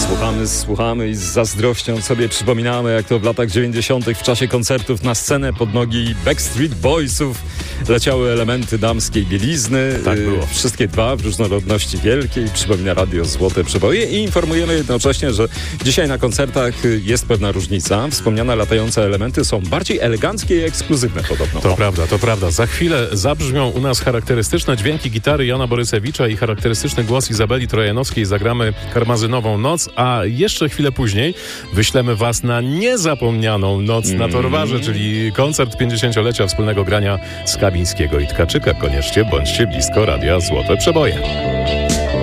Słuchamy i z zazdrością sobie przypominamy, jak to w latach 90. w czasie koncertów na scenę pod nogi Backstreet Boysów leciały elementy damskiej bielizny. Tak było. Wszystkie dwa w różnorodności wielkiej. Przypomina Radio Złote Przeboje i informujemy jednocześnie, że dzisiaj na koncertach jest pewna różnica. Wspomniane latające elementy są bardziej eleganckie i ekskluzywne podobno. To prawda. Za chwilę zabrzmią u nas charakterystyczne dźwięki gitary Jana Borysewicza i charakterystyczny głos Izabeli Trojanowskiej. Zagramy Karmazynową Noc, a jeszcze chwilę później wyślemy was na niezapomnianą Noc na Torwarze, czyli koncert 50-lecia wspólnego grania Skabińskiego i Tkaczyka. Koniecznie bądźcie blisko Radia Złote Przeboje.